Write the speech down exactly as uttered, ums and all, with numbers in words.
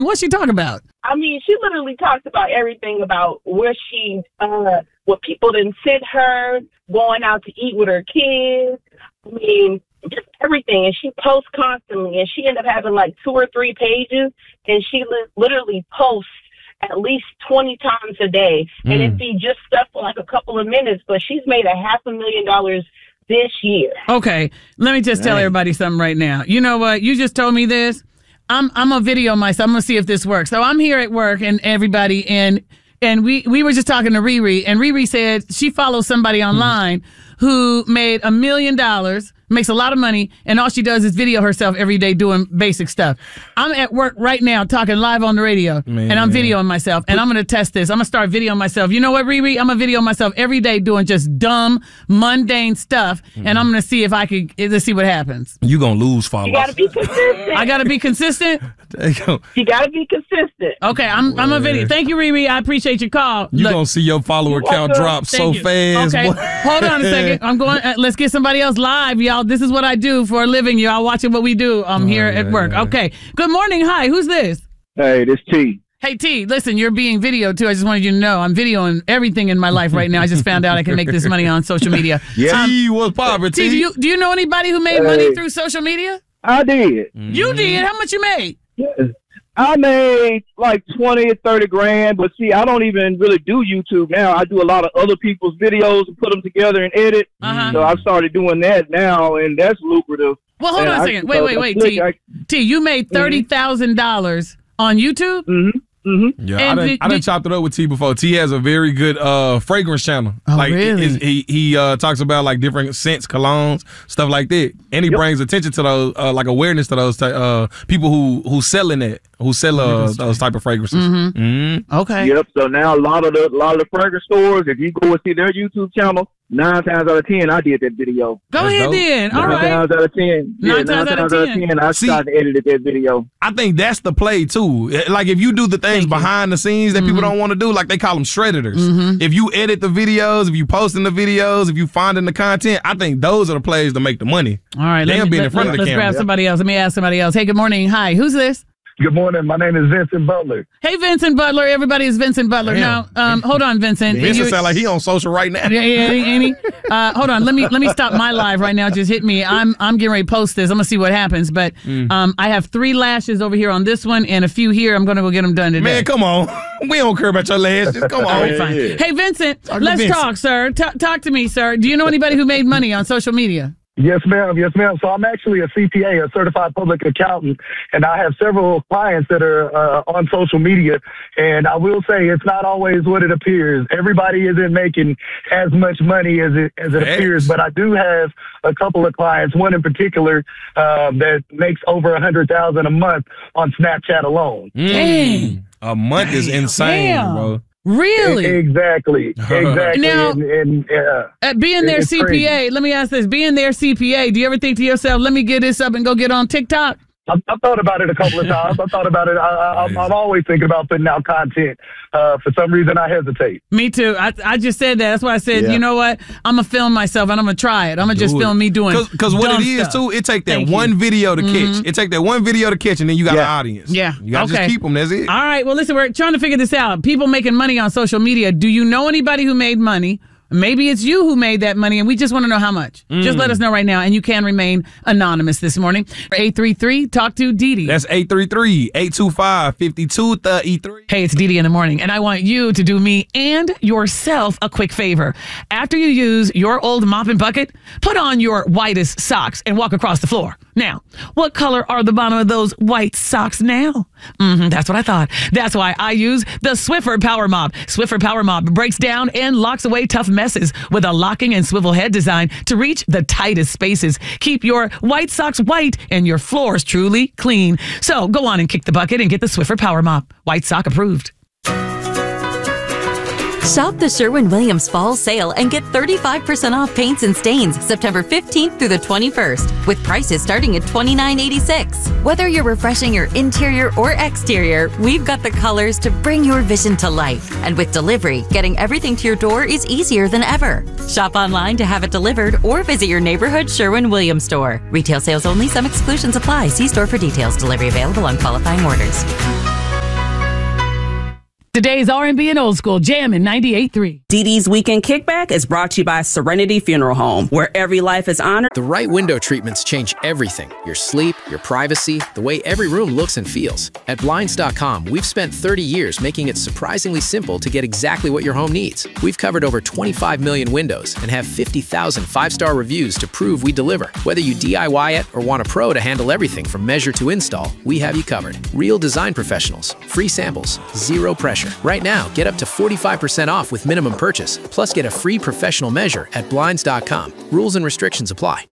What's she talking about? I mean, she literally talks about everything about where she, uh, what people didn't send her, going out to eat with her kids. I mean, just everything. And she posts constantly, and she ended up having like two or three pages, and she li- literally posts at least twenty times a day. Mm. And it'd be just stuff for like a couple of minutes, but she's made a half a million dollars this year. Okay, let me just tell Dang. everybody something right now. You know what? You just told me this. I'm I'm gonna video myself. I'm gonna see if this works. So I'm here at work, and everybody, and and we we were just talking to Riri, and Riri said she follows somebody online mm-hmm. who made a million dollars. Makes a lot of money, and all she does is video herself every day doing basic stuff. I'm at work right now talking live on the radio, Man. and I'm videoing myself, and I'm going to test this. I'm going to start videoing myself. You know what, Riri? I'm going to video myself every day doing just dumb, mundane stuff, mm-hmm. and I'm going to see if I could, let's see what happens. You going to lose followers. You got to be consistent. I got to be consistent? You got to be consistent. Okay, I'm I'm a video. Thank you, Riri. I appreciate your call. You going to see your follower count drop so you. fast. Okay, boy. Hold on a second. I'm going, uh, let's get somebody else live, y'all. This is what I do for a living. Y'all watching what we do um, here oh, yeah, at work. yeah. Okay. Good morning. Hi. Who's this? Hey, this T. Hey, T. Listen, you're being videoed, too. I just wanted you to know I'm videoing everything in my life right now. I just found out I can make this money on social media. Yeah. Um, T, what's poppin', T, T? do you, do you know anybody who made Hey. money through social media? I did. Mm-hmm. You did? How much you made? Yes. I made like twenty or thirty grand, but see, I don't even really do YouTube now. I do a lot of other people's videos and put them together and edit. Uh-huh. So I started doing that now, and that's lucrative. Well, hold And on a I- second. Wait, wait, wait, click, T. I- T, you made thirty thousand dollars on YouTube? Mm-hmm. Mm-hmm. Yeah, And I done, did- I done did- chopped it up with T before. T has a very good uh, fragrance channel. Oh, like really? is- he he uh, talks about like different scents, colognes, stuff like that, and he Yep. brings attention to those, uh, like awareness to those ty- uh, people who who selling it, who sell uh, those type of fragrances. Mhm. Mm-hmm. Okay. Yep. So now a lot of the a lot of the fragrance stores, if you go and see their YouTube channel, nine times out of ten, I did that video. Go That's ahead dope. then. All nine right. times out of ten. Yeah, Nine times out of ten. I See- shot and edited that video. I think that's the play too. Like if you do the things behind the scenes that Mm-hmm. people don't want to do, like they call them shredders. If you edit the videos, if you posting the videos, if you finding the content, I think those are the plays to make the money. All right. They'll let me, be in let, front of the let's camera. grab somebody else. Let me ask somebody else. Hey, good morning. Hi. Who's this? Good morning. My name is Vincent Butler. Hey, Vincent Butler. Everybody is Vincent Butler. Damn. Now, um, hold on, Vincent. Vincent You- sound like he on social right now. Yeah, yeah, ain't he? Uh, hold on. Let me let me stop my live right now. Just hit me. I'm I'm getting ready to post this. I'm gonna see what happens. But Mm. um, I have three lashes over here on this one, and a few here. I'm gonna go get them done today. Man, come on. We don't care about your lashes. Come All on. right, fine. yeah. Hey, Vincent, Talk to let's Vincent. talk, sir. T- talk to me, sir. Do you know anybody who made money on social media? Yes, ma'am. Yes, ma'am. So I'm actually a C P A, a certified public accountant, and I have several clients that are uh, on social media. And I will say it's not always what it appears. Everybody isn't making as much money as it as it Facts. appears. But I do have a couple of clients, one in particular uh, that makes over a hundred thousand a month on Snapchat alone. Mm. Dang. A month is insane, Damn. bro. Really? Exactly. Exactly. Now- and, and uh, Uh, being their It's C P A, let me ask this: being their C P A, do you ever think to yourself, "Let me get this up and go get on TikTok"? I, I thought about it a couple of times. I thought about it. I, I, I'm, I'm always thinking about putting out content. Uh, for some reason, I hesitate. Me too. I I just said that. That's why I said, Yeah. you know what? I'm gonna film myself and I'm gonna try it. I'm gonna just Do it. film me doing. Because what dumb it is, stuff. too, it take that Thank you. one video to Mhm. catch. It take that one video to catch, and then you got Yeah. an audience. Yeah. You got to Okay. just keep them. That's it. All right. Well, listen, we're trying to figure this out. People making money on social media. Do you know anybody who made money? Maybe it's you who made that money, and we just want to know how much. Just let us know right now, and you can remain anonymous this morning. eight three three, talk to Dee. That's eight three three, eight two five, five two three three. Hey, it's Dee in the morning, and I want you to do me and yourself a quick favor. After you use your old mop and bucket, put on your whitest socks and walk across the floor. Now, what color are the bottom of those white socks now? Mm-hmm, that's what I thought. That's why I use the Swiffer Power Mop. Swiffer Power Mop breaks down and locks away tough messes with a locking and swivel head design to reach the tightest spaces. Keep your white socks white and your floors truly clean. So go on and kick the bucket and get the Swiffer Power Mop. White sock approved. Shop the Sherwin-Williams Fall Sale and get thirty-five percent off paints and stains September fifteenth through the twenty-first, with prices starting at twenty-nine eighty-six. Whether you're refreshing your interior or exterior, we've got the colors to bring your vision to life. And with delivery, getting everything to your door is easier than ever. Shop online to have it delivered or visit your neighborhood Sherwin-Williams store. Retail sales only. Some exclusions apply. See store for details. Delivery available on qualifying orders. Today's R and B and old school jamming ninety-eight point three. Dee Dee's Weekend Kickback is brought to you by Serenity Funeral Home, where every life is honored. The right window treatments change everything. Your sleep, your privacy, the way every room looks and feels. At Blinds dot com, we've spent thirty years making it surprisingly simple to get exactly what your home needs. We've covered over twenty-five million windows and have fifty thousand five-star reviews to prove we deliver. Whether you D I Y it or want a pro to handle everything from measure to install, we have you covered. Real design professionals, free samples, zero pressure. Right now, get up to forty-five percent off with minimum purchase, plus get a free professional measure at Blinds dot com. Rules and restrictions apply.